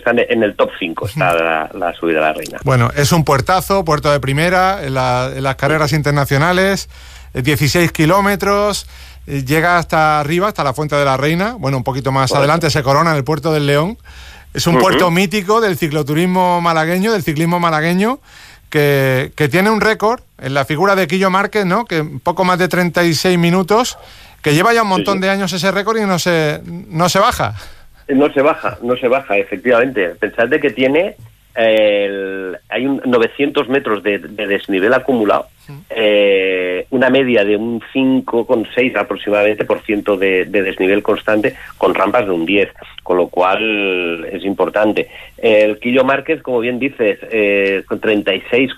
están en el top 5, está la subida a la Reina. Bueno, es un puertazo, puerto de primera, en las carreras internacionales, 16 kilómetros, llega hasta arriba, hasta la Fuente de la Reina, bueno, un poquito más adelante se corona en el puerto del León. Es un puerto mítico del cicloturismo malagueño, del ciclismo malagueño, que tiene un récord en la figura de Quillo Márquez, ¿no? Que poco más de 36 minutos, que lleva ya un montón de años ese récord y no se baja. No se baja, efectivamente. Pensad de que tiene hay 900 metros de desnivel acumulado, una media de un 5,6 aproximadamente por ciento de desnivel constante, con rampas de un 10, con lo cual es importante. El Quillo Márquez, como bien dices, con 36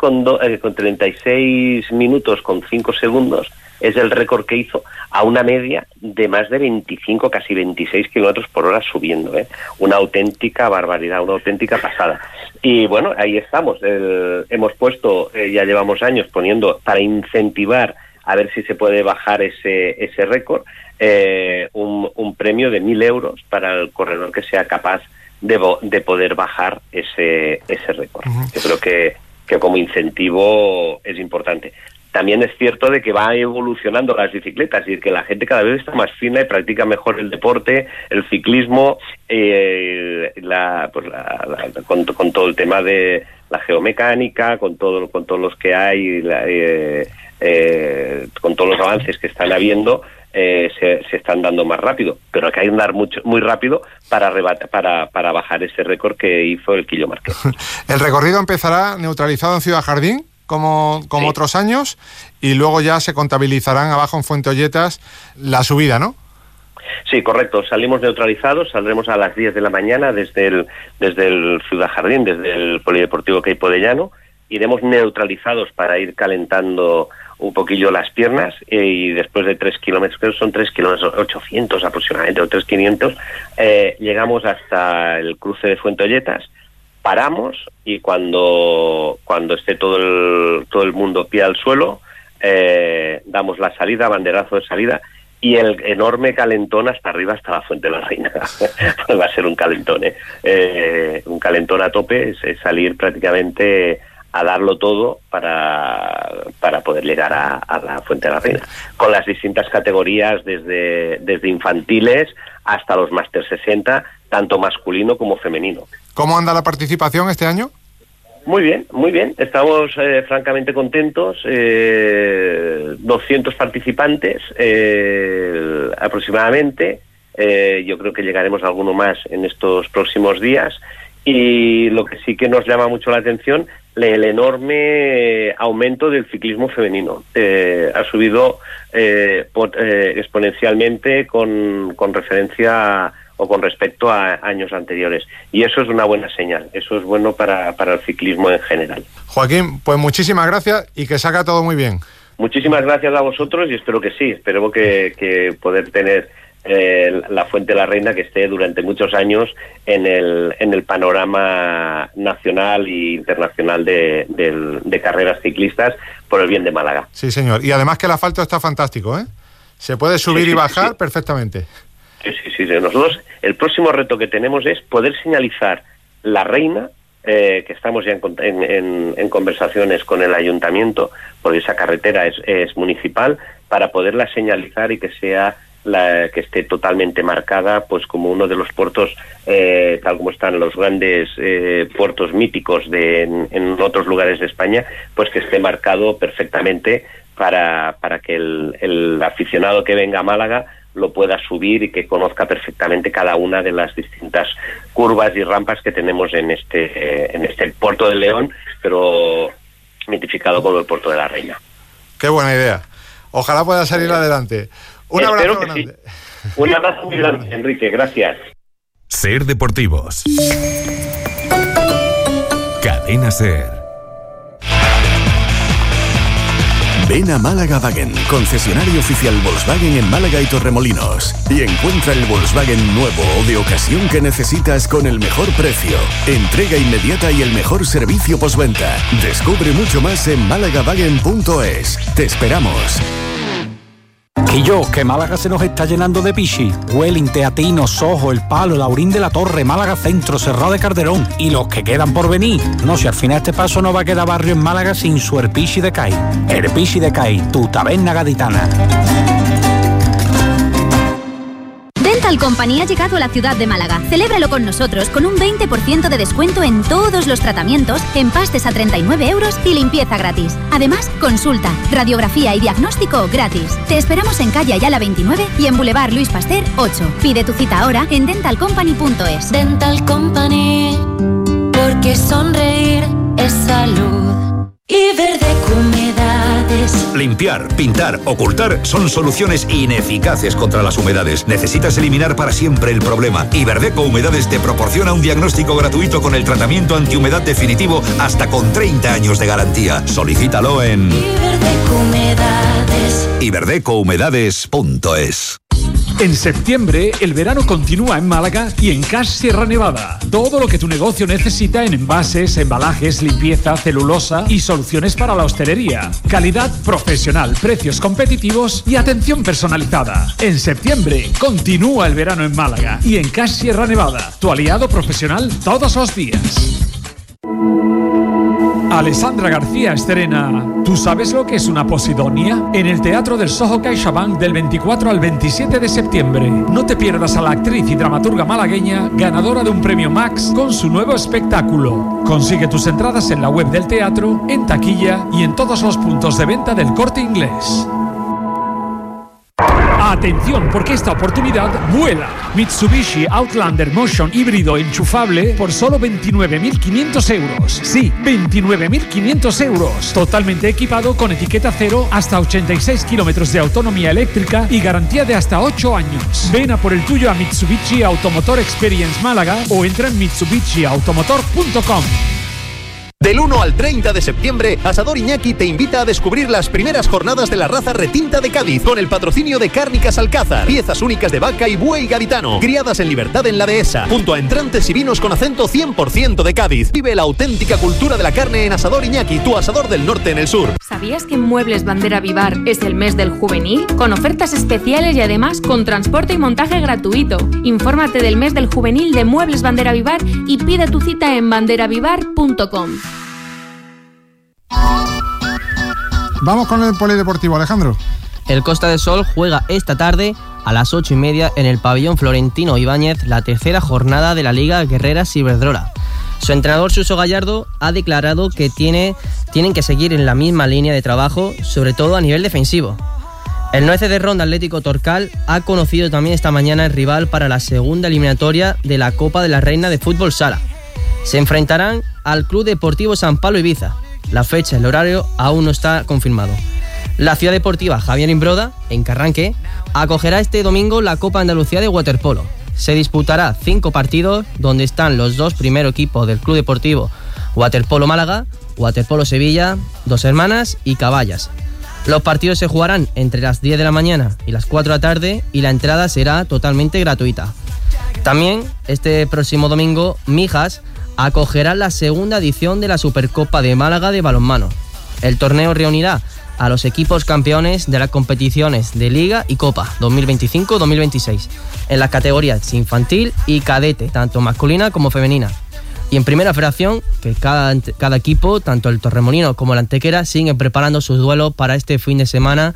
minutos con 5 segundos, es el récord que hizo a una media de más de 25, casi 26 kilómetros por hora subiendo, Una auténtica barbaridad, una auténtica pasada. Y bueno, ahí estamos. Hemos puesto, ya llevamos años poniendo, para incentivar a ver si se puede bajar ese récord, un premio de 1.000 euros para el corredor que sea capaz de poder bajar ese récord. Yo creo que como incentivo es importante. También es cierto de que va evolucionando las bicicletas y que la gente cada vez está más fina y practica mejor el deporte, el ciclismo, con todo el tema de la geomecánica, con todos los que hay, con todos los avances que están habiendo, se están dando más rápido, pero hay que andar muy rápido para bajar ese récord que hizo el Quillo Márquez. El recorrido empezará neutralizado en Ciudad Jardín, como otros años, y luego ya se contabilizarán abajo en Fuentolletas la subida, ¿no? Sí, correcto. Salimos neutralizados, saldremos a las 10 de la mañana desde el Ciudad Jardín, desde el Polideportivo Queipo de Llano. Iremos neutralizados para ir calentando un poquillo las piernas, y después de 3 kilómetros, creo que son 3 kilómetros 800 aproximadamente, o 3.500, llegamos hasta el cruce de Fuentolletas. Paramos y cuando esté todo el mundo pie al suelo, damos la salida, banderazo de salida, y el enorme calentón hasta arriba, hasta la Fuente de la Reina. Va a ser un calentón, un calentón a tope, es salir prácticamente a darlo todo para poder llegar a la Fuente de la Reina, con las distintas categorías, desde infantiles hasta los Máster 60, tanto masculino como femenino. ¿Cómo anda la participación este año? Muy bien, muy bien. Estamos francamente contentos. 200 participantes aproximadamente. Yo creo que llegaremos a alguno más en estos próximos días. Y lo que sí que nos llama mucho la atención, el enorme aumento del ciclismo femenino. Ha subido exponencialmente con referencia o con respecto a años anteriores. Y eso es una buena señal. Eso es bueno para el ciclismo en general. Joaquín, pues muchísimas gracias y que salga todo muy bien. Muchísimas gracias a vosotros y espero que sí. Espero que poder tener la Fuente de la Reina que esté durante muchos años en el panorama nacional e internacional de carreras ciclistas por el bien de Málaga. Sí, señor. Y además que el asfalto está fantástico, ¿eh? Se puede subir y bajar perfectamente. Sí. Nosotros, el próximo reto que tenemos es poder señalizar la Reina, que estamos ya en conversaciones con el ayuntamiento, porque esa carretera es municipal, para poderla señalizar y que sea que esté totalmente marcada, pues como uno de los puertos, tal como están los grandes puertos míticos en otros lugares de España, pues que esté marcado perfectamente para que el aficionado que venga a Málaga lo pueda subir y que conozca perfectamente cada una de las distintas curvas y rampas que tenemos en este puerto de León, pero mitificado como el puerto de la Reina. Qué buena idea. Ojalá pueda salir adelante. Un abrazo grande. Sí. Un abrazo muy grande, Enrique. Gracias. Ser Deportivos. Cadena Ser. Ven a Málaga Wagen, concesionario oficial Volkswagen en Málaga y Torremolinos, y encuentra el Volkswagen nuevo o de ocasión que necesitas con el mejor precio, entrega inmediata y el mejor servicio postventa. Descubre mucho más en malagawagen.es. Te esperamos. Quillo, que Málaga se nos está llenando de pichi. Welling, Teatino, Sojo, El Palo, Laurín de la Torre, Málaga Centro, Cerrado de Calderón y los que quedan por venir. No, si al final este paso no va a quedar barrio en Málaga sin su Herpichi de CAI. Herpichi de CAI, tu taberna gaditana. Dental Company ha llegado a la ciudad de Málaga. Celébralo con nosotros con un 20% de descuento en todos los tratamientos, empastes a 39 euros y limpieza gratis. Además, consulta, radiografía y diagnóstico gratis. Te esperamos en calle Ayala 29 y en Boulevard Luis Pasteur 8. Pide tu cita ahora en dentalcompany.es. Dental Company, porque sonreír es salud. Y Verdeco Humedades. Limpiar, pintar, ocultar son soluciones ineficaces contra las humedades. Necesitas eliminar para siempre el problema. Y Verdeco Humedades te proporciona un diagnóstico gratuito con el tratamiento antihumedad definitivo hasta con 30 años de garantía. Solicítalo en Iberdeco Humedades. iberdecohumedades.es. En septiembre, el verano continúa en Málaga y en Cash Sierra Nevada. Todo lo que tu negocio necesita en envases, embalajes, limpieza, celulosa y soluciones para la hostelería. Calidad profesional, precios competitivos y atención personalizada. En septiembre, continúa el verano en Málaga y en Cash Sierra Nevada, tu aliado profesional todos los días. Alessandra García estrena ¿Tú sabes lo que es una posidonia? En el Teatro del Soho CaixaBank del 24 al 27 de septiembre. No te pierdas a la actriz y dramaturga malagueña ganadora de un premio Max con su nuevo espectáculo. Consigue tus entradas en la web del teatro, en taquilla y en todos los puntos de venta del Corte Inglés. Atención, porque esta oportunidad vuela. Mitsubishi Outlander Motion híbrido enchufable por solo 29.500 euros. Sí, 29.500 euros. Totalmente equipado con etiqueta cero, hasta 86 kilómetros de autonomía eléctrica y garantía de hasta 8 años. Ven a por el tuyo a Mitsubishi Automotor Experience Málaga o entra en mitsubishiautomotor.com. Del 1 al 30 de septiembre, Asador Iñaki te invita a descubrir las primeras jornadas de la raza retinta de Cádiz con el patrocinio de Cárnicas Alcázar, piezas únicas de vaca y buey gaditano, criadas en libertad en la dehesa, junto a entrantes y vinos con acento 100% de Cádiz. Vive la auténtica cultura de la carne en Asador Iñaki, tu asador del norte en el sur. ¿Sabías que en Muebles Bandera Vivar es el mes del juvenil? Con ofertas especiales y además con transporte y montaje gratuito. Infórmate del mes del juvenil de Muebles Bandera Vivar y pide tu cita en banderavivar.com. Vamos con el polideportivo, Alejandro. El Costa del Sol juega esta tarde a las 8:30 en el pabellón Florentino Ibáñez la tercera jornada de la Liga Guerreras Iberdrola. Su entrenador Suso Gallardo ha declarado que tienen que seguir en la misma línea de trabajo, sobre todo a nivel defensivo. El 9 de Ronda Atlético Torcal ha conocido también esta mañana el rival para la segunda eliminatoria de la Copa de la Reina de Fútbol Sala. Se enfrentarán al Club Deportivo San Pablo Ibiza. La fecha y el horario aún no está confirmado. La Ciudad Deportiva Javier Imbroda, en Carranque, acogerá este domingo la Copa Andalucía de Waterpolo. Se disputará 5 partidos donde están los 2 primeros equipos del Club Deportivo Waterpolo Málaga, Waterpolo Sevilla, Dos Hermanas y Caballas. Los partidos se jugarán entre las 10 de la mañana y las 4 de la tarde y la entrada será totalmente gratuita. También este próximo domingo Mijas acogerá la segunda edición de la Supercopa de Málaga de balonmano. El torneo reunirá a los equipos campeones de las competiciones de Liga y Copa 2025-2026 en las categorías infantil y cadete, tanto masculina como femenina. Y en primera federación, que cada equipo, tanto el Torremolinos como el Antequera, siguen preparando sus duelos para este fin de semana,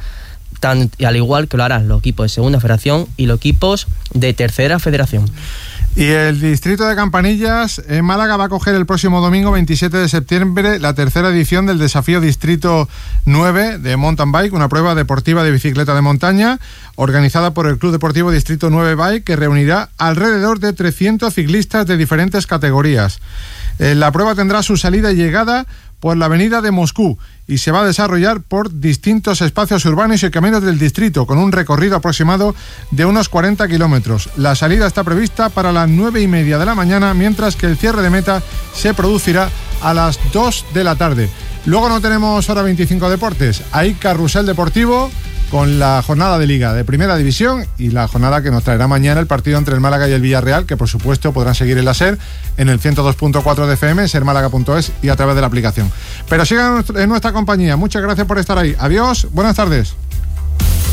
al igual que lo harán los equipos de segunda federación y los equipos de tercera federación. Y el distrito de Campanillas en Málaga va a acoger el próximo domingo 27 de septiembre la tercera edición del Desafío Distrito 9 de Mountain Bike, una prueba deportiva de bicicleta de montaña organizada por el Club Deportivo Distrito 9 Bike, que reunirá alrededor de 300 ciclistas de diferentes categorías. La prueba tendrá su salida y llegada por la avenida de Moscú y se va a desarrollar por distintos espacios urbanos y caminos del distrito, con un recorrido aproximado de unos 40 kilómetros. La salida está prevista para las 9:30 de la mañana, mientras que el cierre de meta se producirá a las 2 de la tarde. Luego no tenemos hora 25 deportes, hay carrusel deportivo con la jornada de Liga de Primera División y la jornada que nos traerá mañana el partido entre el Málaga y el Villarreal, que por supuesto podrán seguir en la SER, en el 102.4 de FM, sermálaga.es y a través de la aplicación. Pero sigan en nuestra compañía. Muchas gracias por estar ahí. Adiós, buenas tardes.